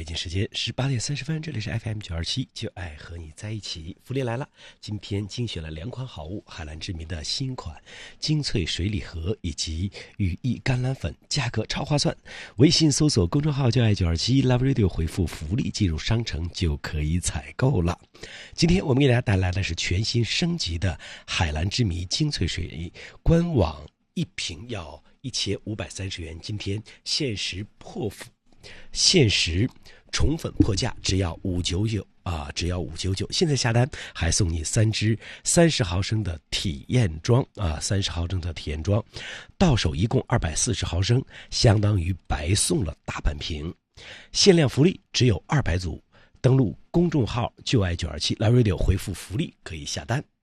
京时间18点30分，这里是 FM927，就爱和你在一起。福利来了，今天精选了2款好物，海蓝之谜的新款精粹水礼盒以及羽翼甘蓝粉，价格超划算。微信搜索公众号就爱927 Love Radio， 回复福利进入商城就可以采购了。今天我们给大家带来的是全新升级的海蓝之谜精粹水礼，官网一瓶要1530元，今天限时宠粉破价，只要599啊，只要599。现在下单还送你3支30毫升的体验装啊，30毫升的体验装，到手一共240毫升，相当于白送了大半瓶。限量福利只有200组，登录公众号就爱927 Love Radio， 回复福利可以下单。